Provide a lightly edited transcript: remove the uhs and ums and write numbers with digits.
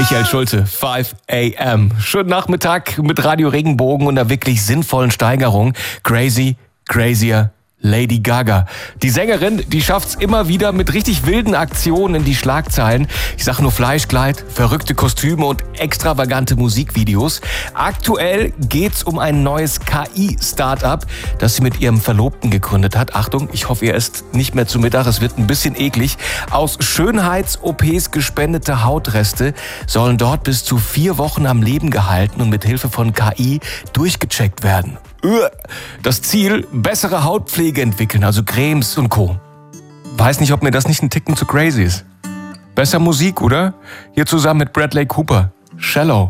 Michael Schulte, 5 AM. Schönen Nachmittag mit Radio Regenbogen und einer wirklich sinnvollen Steigerung. Crazy, Crazier, Lady Gaga. Die Sängerin, die schafft's immer wieder mit richtig wilden Aktionen in die Schlagzeilen. Ich sag nur Fleischkleid, verrückte Kostüme und extravagante Musikvideos. Aktuell geht's um ein neues KI-Startup, das sie mit ihrem Verlobten gegründet hat. Achtung, ich hoffe, ihr esst nicht mehr zu Mittag, es wird ein bisschen eklig. Aus Schönheits-OPs gespendete Hautreste sollen dort bis zu 4 Wochen am Leben gehalten und mit Hilfe von KI durchgecheckt werden. Das Ziel, bessere Hautpflege entwickeln, also Cremes und Co. Weiß nicht, ob mir das nicht ein Ticken zu crazy ist. Besser Musik, oder? Hier zusammen mit Bradley Cooper. Shallow.